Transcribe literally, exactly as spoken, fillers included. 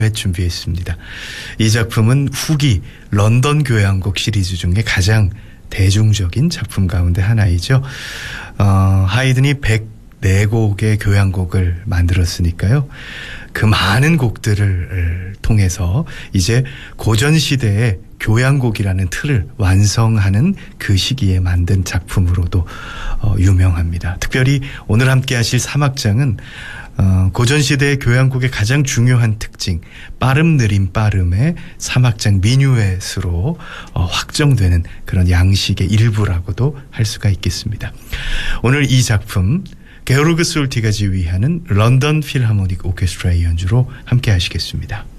준비했습니다. 이 작품은 후기 런던 교향곡 시리즈 중에 가장 대중적인 작품 가운데 하나이죠. 어, 하이든이 백사 곡의 교향곡을 만들었으니까요. 그 많은 곡들을 통해서 이제 고전시대의 교향곡이라는 틀을 완성하는 그 시기에 만든 작품으로도 어, 유명합니다. 특별히 오늘 함께 하실 삼 악장은 어, 고전시대의 교향곡의 가장 중요한 특징, 빠름 느림 빠름의 삼 악장 미뉴엣으로 어, 확정되는 그런 양식의 일부라고도 할 수가 있겠습니다. 오늘 이 작품 게오르그 솔티가 지휘하는 런던 필하모닉 오케스트라의 연주로 함께 하시겠습니다.